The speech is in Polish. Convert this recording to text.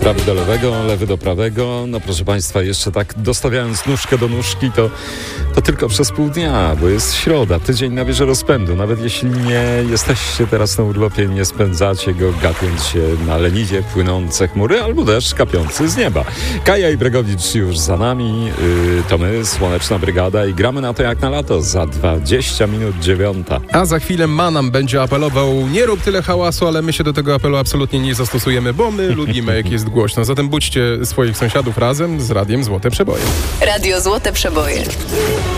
Prawy do lewego, lewy do prawego. No proszę Państwa, jeszcze tak dostawiając nóżkę do nóżki, to tylko przez pół dnia, bo jest środa, tydzień na wieży rozpędu. Nawet jeśli nie jesteście teraz na urlopie, nie spędzacie go gapiąc się na leniwie płynące chmury, albo deszcz kapiący z nieba. Kaja i Bregowicz już za nami, to my, Słoneczna Brygada i gramy na to jak na lato za 20 minut 9. A za chwilę Manam będzie apelował: nie rób tyle hałasu, ale my się do tego apelu absolutnie nie zastosujemy, bo my lubimy, jak jest głośno. Zatem budźcie swoich sąsiadów razem z Radiem Złote Przeboje. Radio Złote Przeboje.